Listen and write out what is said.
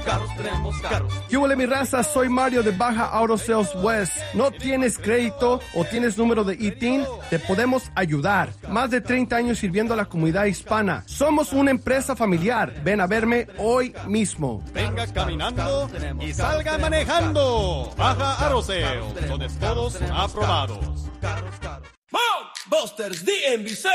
¿Qué huele, mi raza? Soy Mario de Baja Auto Sales West. ¿No tienes crédito o tienes número de ITIN? Te podemos ayudar. Más de 30 años sirviendo a la comunidad hispana. Somos una empresa familiar. Ven a verme hoy mismo. Venga caminando y salga manejando. Baja Auto Sales, donde todos son aprobados. Busters DMV